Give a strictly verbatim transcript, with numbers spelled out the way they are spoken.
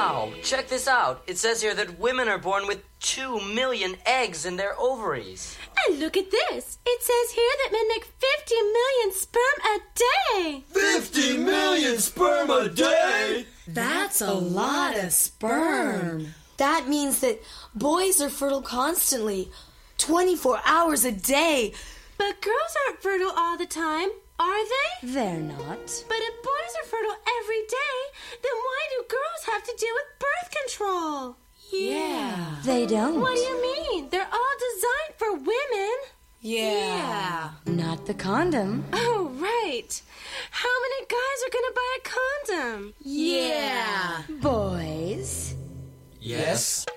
Wow, check this out. It says here that women are born with two million eggs in their ovaries. And look at this. It says here that men make fifty million sperm a day. fifty million sperm a day? That's a lot of sperm. That means that boys are fertile constantly, twenty-four hours a day. But girls aren't fertile all the time, are they? They're not. But if boys are fertile every day, then why do girls have to deal with birth control? Yeah. They don't. What do you mean? They're all designed for women. Yeah. Not the condom. Oh, right. How many guys are going to buy a condom? Yeah. Boys. Yes.